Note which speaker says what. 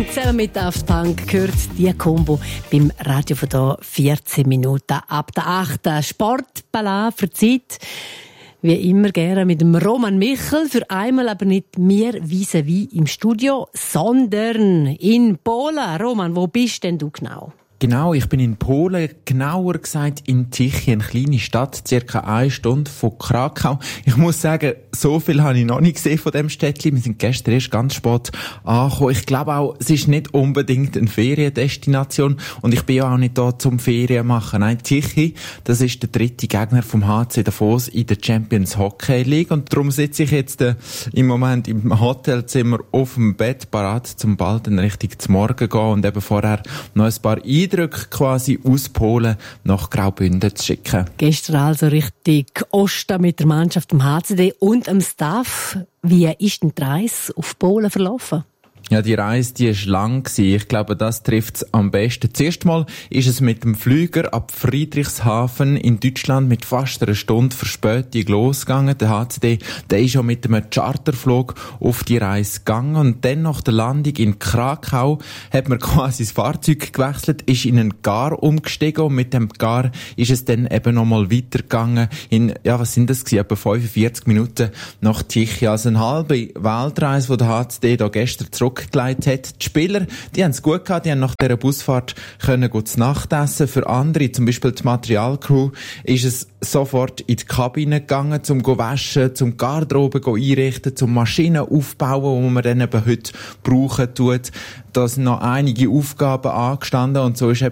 Speaker 1: zusammen mit Daft Punk gehört die Combo beim Radio von da 14 Minuten ab der 8. Sportballon für die Zeit. Wie immer gerne mit dem Roman Michel. Für einmal aber nicht mir vis-à-vis im Studio, sondern in Polen. Roman, wo bist denn du genau?
Speaker 2: Genau, ich bin in Polen, genauer gesagt in Tychy, eine kleine Stadt, circa 1 Stunde von Krakau. Ich muss sagen, so viel habe ich noch nicht gesehen von dem Städtchen. Wir sind gestern erst ganz spät angekommen. Ich glaube auch, es ist nicht unbedingt eine Feriendestination und ich bin ja auch nicht da zum Ferien machen. Nein, Tychy, das ist der 3. Gegner vom HC Davos in der Champions Hockey League und darum sitze ich jetzt im Moment im Hotelzimmer auf dem Bett parat, zum bald in Richtung zum Morgen gehen und eben vorher noch ein paar Eindrücke quasi aus Polen nach Graubünden zu schicken.
Speaker 1: Gestern also richtig Osten mit der Mannschaft im HCD und dem Staff. Wie ist denn die Reise auf Polen verlaufen?
Speaker 2: Ja, die Reise, die ist lang gewesen. Ich glaube, das trifft's am besten. Zuerst mal ist es mit dem Flüger ab Friedrichshafen in Deutschland mit fast 1 Stunde Verspätung losgegangen. Der HCD, der ist schon mit einem Charterflug auf die Reise gegangen. Und dann nach der Landung in Krakau hat man quasi das Fahrzeug gewechselt, ist in einen Gar umgestiegen und mit dem Gar ist es dann eben nochmal weitergegangen in, ja, was sind das gewesen? Etwa 45 Minuten nach Tychy. Also eine halbe Weltreise, die der HCD da gestern zurückgelegt hat. Die Spieler, die haben es gut gehabt, die haben nach dieser Busfahrt können gut zu Nacht essen. Für andere, zum Beispiel die Materialcrew, ist es sofort in die Kabine gegangen, zum waschen, zum Garderobe einrichten, zum Maschinen aufbauen, die man dann eben heute brauchen tut. Da sind noch einige Aufgaben angestanden und so ist eben